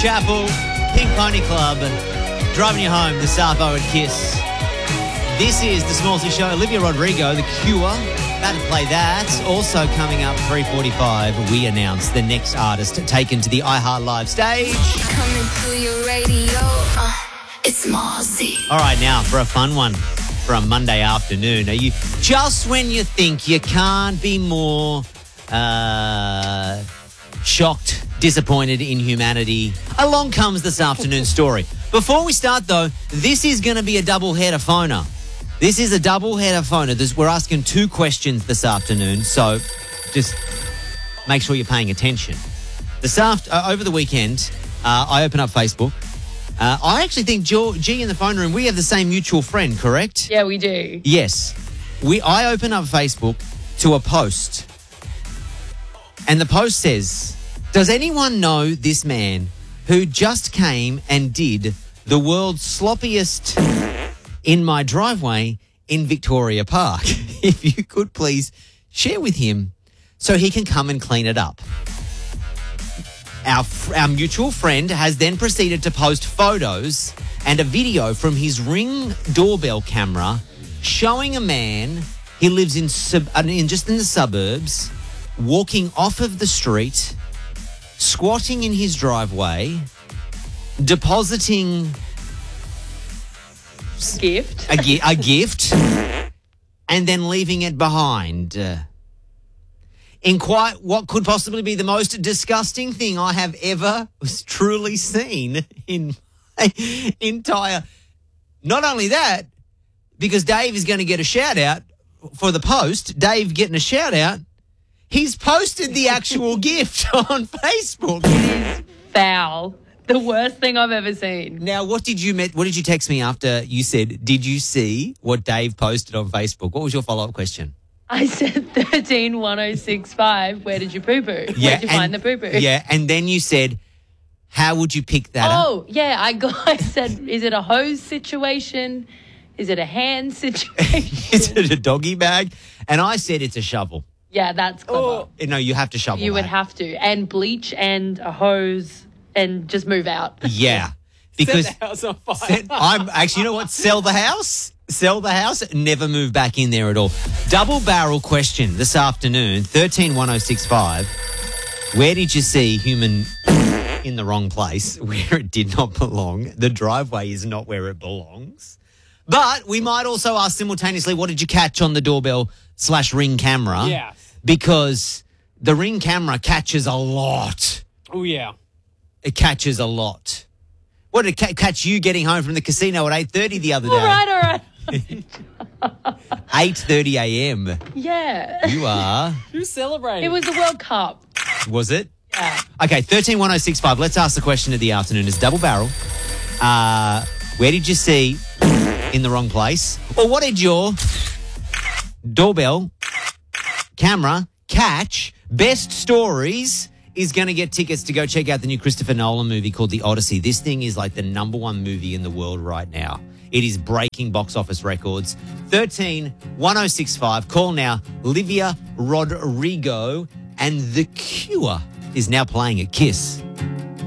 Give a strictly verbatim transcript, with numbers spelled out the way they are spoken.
Chapel, Pink Pony Club, driving you home, the Savo and Kiss. This is the Smallsy Show. Olivia Rodrigo, The Cure, about to play that. Also coming up, three forty-five, we announce the next artist taken to the iHeart Live stage. Coming through your radio, uh, it's Smallsy. All right, now for a fun one for a Monday afternoon. Are you just when you think you can't be more uh, shocked, disappointed in humanity, along comes this afternoon's story. Before we start, though, this is going to be a double-header phoner. This is a double-header phoner. This, we're asking two questions this afternoon, so just make sure you're paying attention. This after, uh, over the weekend, uh, I open up Facebook. Uh, I actually think G, G in the phone room, we have the same mutual friend, correct? Yeah, we do. Yes. We. I open up Facebook to a post, and the post says, does anyone know this man who just came and did the world's sloppiest in my driveway in Victoria Park? If you could please share with him so he can come and clean it up. Our, our mutual friend has then proceeded to post photos and a video from his Ring doorbell camera showing a man, he lives in, sub, in just in the suburbs, walking off of the street, squatting in his driveway, depositing Gift. a, gi- a gift, and then leaving it behind. Uh, in quite what could possibly be the most disgusting thing I have ever truly seen in my entire... Not only that, because Dave is going to get a shout-out for the post, Dave getting a shout-out, he's posted the actual gift on Facebook. It is foul. The worst thing I've ever seen. Now, what did you met, what did you text me after you said, did you see what Dave posted on Facebook? What was your follow-up question? I said thirteen one oh six five. Where did you poo-poo? Yeah, Where'd you and- find the poo-poo? Yeah, and then you said, how would you pick that up? Oh, yeah. I got. I said, is it a hose situation? Is it a hand situation? Is it a doggy bag? And I said it's a shovel. Yeah, that's clever. Oh, no, you have to shovel You would that. have to. And bleach and a hose and just move out. Yeah. Because Set the house on fire. set- I'm actually, you know what? Sell the house. Sell the house. Never move back in there at all. Double barrel question this afternoon, thirteen one oh six five. Where did you see human in the wrong place where it did not belong? The driveway is not where it belongs. But we might also ask simultaneously, what did you catch on the doorbell slash Ring camera? Yeah. Because the Ring camera catches a lot. Oh, yeah. It catches a lot. What did it ca- catch you getting home from the casino at eight thirty the other day? All right, all right. eight thirty a.m. Yeah. You are. Who's celebrating? It was the World Cup. Was it? Yeah. Okay, thirteen one oh six five. Let's ask the question of the afternoon. It's double barrel. Uh, where did you see in the wrong place? Or what did your doorbell camera catch? Best stories is going to get tickets to go check out the new Christopher Nolan movie called The Odyssey. This thing is like the number one movie in the world right now. It is breaking box office records. thirteen one oh six five. Call now. Olivia Rodrigo and The Cure is now playing at Kiss.